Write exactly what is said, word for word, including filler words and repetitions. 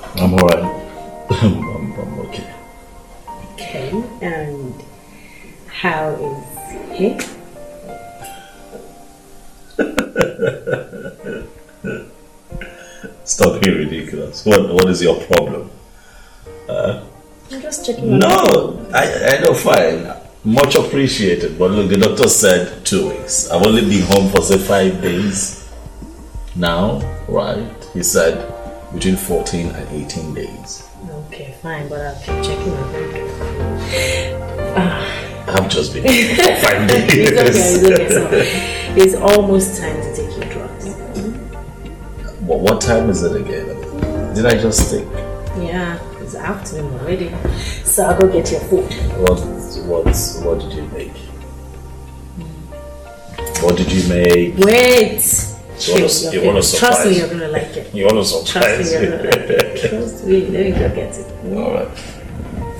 I'm alright. I'm, I'm, I'm okay. Okay, and how is he? Stop being ridiculous. What What is your problem? Uh, I'm just checking. No, I, I know, fine. Much appreciated. But look, the doctor said two weeks. I've only been home for say five days now, right? He said between fourteen and eighteen days. Okay, fine, but I'll keep checking my record. Ah. I've just been home for five days. It's okay, it's okay. So it's almost time to take your drugs. But what time is it again? Did I just think? Yeah, it's afternoon already. So I'll go get your food. What what what did you make? What did you make? Wait. You want to, you want to surprise? Trust me, you're gonna like it. You want to surprise? Trust me, you're gonna like it. Trust me, let me go get it. All right.